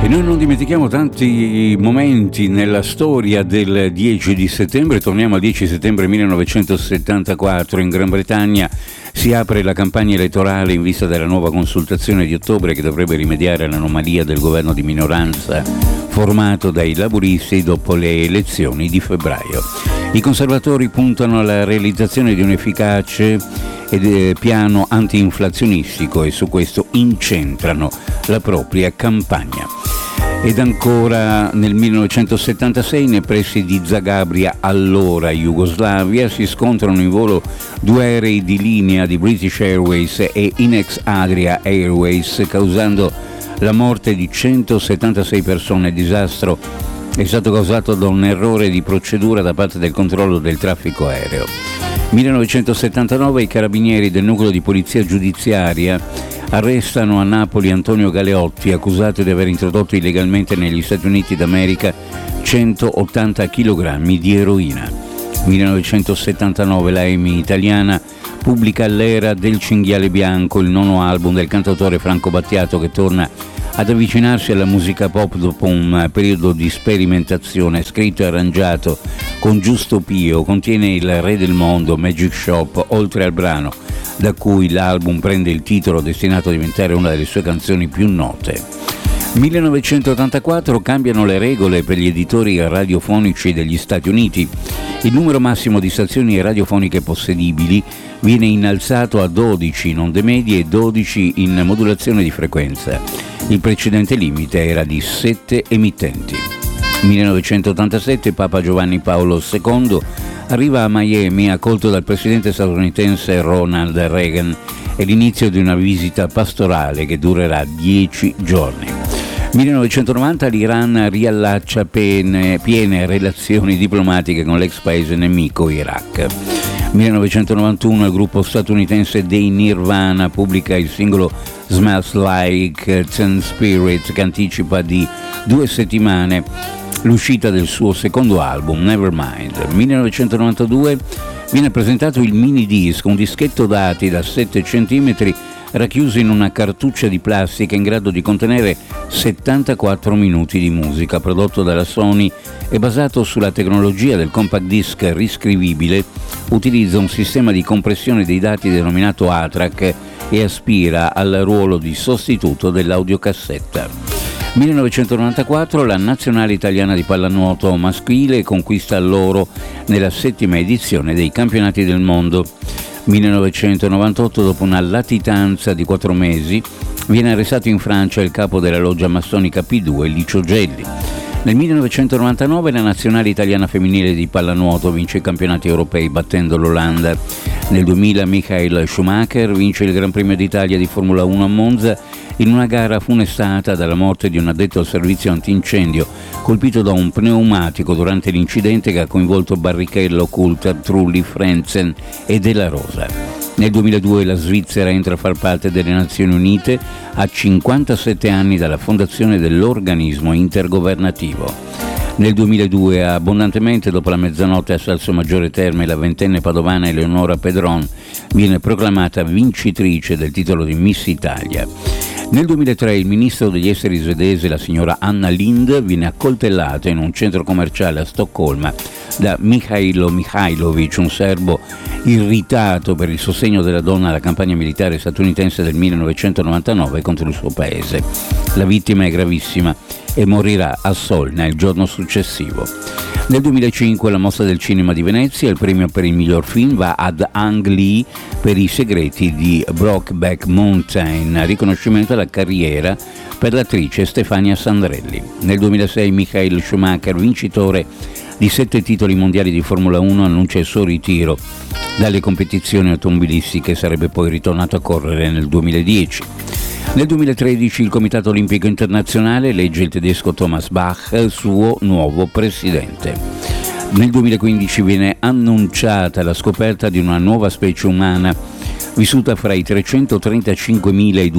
E noi non dimentichiamo tanti momenti nella storia del 10 di settembre. Torniamo al 10 settembre 1974. In Gran Bretagna si apre la campagna elettorale in vista della nuova consultazione di ottobre che dovrebbe rimediare all'anomalia del governo di minoranza formato dai laburisti dopo le elezioni di febbraio. I conservatori puntano alla realizzazione di un efficace piano anti-inflazionistico e su questo incentrano la propria campagna. Ed ancora nel 1976 nei pressi di Zagabria, allora Jugoslavia, si scontrano in volo due aerei di linea di British Airways e Inex Adria Airways, causando la morte di 176 persone. Il disastro è stato causato da un errore di procedura da parte del controllo del traffico aereo. 1979 i carabinieri del nucleo di polizia giudiziaria arrestano a Napoli Antonio Galeotti, accusato di aver introdotto illegalmente negli Stati Uniti d'America 180 kg di eroina. 1979 la EMI italiana pubblica L'era del cinghiale bianco, il nono album del cantautore Franco Battiato, che torna ad avvicinarsi alla musica pop dopo un periodo di sperimentazione. Scritto e arrangiato con Giusto Pio, contiene Il re del mondo, Magic Shop, oltre al brano da cui l'album prende il titolo, destinato a diventare una delle sue canzoni più note. 1984 cambiano le regole per gli editori radiofonici degli Stati Uniti. Il numero massimo di stazioni radiofoniche possedibili viene innalzato a 12 in onde medie e 12 in modulazione di frequenza. Il precedente limite era di 7 emittenti. 1987 Papa Giovanni Paolo II arriva a Miami accolto dal presidente statunitense Ronald Reagan. È l'inizio di una visita pastorale che durerà 10 giorni. 1990 l'Iran riallaccia piene relazioni diplomatiche con l'ex paese nemico Iraq. 1991 il gruppo statunitense dei Nirvana pubblica il singolo Smells Like Teen Spirit, che anticipa di 2 settimane l'uscita del suo secondo album, Nevermind. 1992 viene presentato il mini disc, un dischetto dati da 7 cm racchiuso in una cartuccia di plastica in grado di contenere 74 minuti di musica, prodotto dalla Sony e basato sulla tecnologia del compact disc riscrivibile. Utilizza un sistema di compressione dei dati denominato ATRAC e aspira al ruolo di sostituto dell'audiocassetta. 1994 la nazionale italiana di pallanuoto maschile conquista l'oro nella 7ª edizione dei campionati del mondo. 1998, dopo una latitanza di 4 mesi, viene arrestato in Francia il capo della loggia massonica P2, Licio Gelli. Nel 1999 la nazionale italiana femminile di pallanuoto vince i campionati europei battendo l'Olanda. Nel 2000 Michael Schumacher vince il Gran Premio d'Italia di Formula 1 a Monza in una gara funestata dalla morte di un addetto al servizio antincendio colpito da un pneumatico durante l'incidente che ha coinvolto Barrichello, Coulthard, Trulli, Frentzen e Della Rosa. Nel 2002 la Svizzera entra a far parte delle Nazioni Unite a 57 anni dalla fondazione dell'organismo intergovernativo. Nel 2002, abbondantemente dopo la mezzanotte a Salso Maggiore Terme, la ventenne padovana Eleonora Pedron viene proclamata vincitrice del titolo di Miss Italia. Nel 2003 il ministro degli esteri svedese, la signora Anna Lindh, viene accoltellata in un centro commerciale a Stoccolma da Mihailo Mihailovic, un serbo irritato per il sostegno della donna alla campagna militare statunitense del 1999 contro il suo paese. La vittima è gravissima e morirà a Solna il giorno successivo. Nel 2005 la Mostra del Cinema di Venezia, il premio per il miglior film va ad Ang Lee per I segreti di Brokeback Mountain, riconoscimento alla carriera per l'attrice Stefania Sandrelli. Nel 2006 Michael Schumacher, vincitore di 7 titoli mondiali di Formula 1, annuncia il suo ritiro dalle competizioni automobilistiche, sarebbe poi ritornato a correre nel 2010. Nel 2013 il Comitato Olimpico Internazionale elegge il tedesco Thomas Bach suo nuovo presidente. Nel 2015 viene annunciata la scoperta di una nuova specie umana vissuta fra i 335.000 e i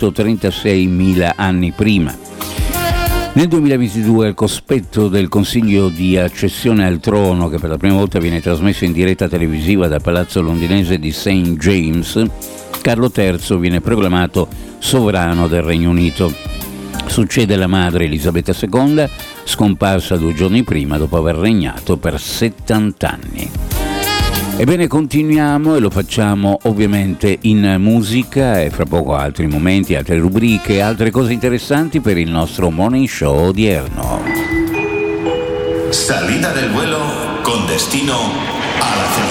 236.000 anni prima. Nel 2022 al cospetto del Consiglio di accessione al trono, che per la prima volta viene trasmesso in diretta televisiva dal palazzo londinese di St. James, Carlo III viene proclamato sovrano del Regno Unito. Succede alla madre Elisabetta II, scomparsa 2 giorni prima dopo aver regnato per 70 anni. Ebbene, continuiamo e lo facciamo ovviamente in musica e fra poco altri momenti, altre rubriche, altre cose interessanti per il nostro morning show odierno. Salida del vuelo con destino a la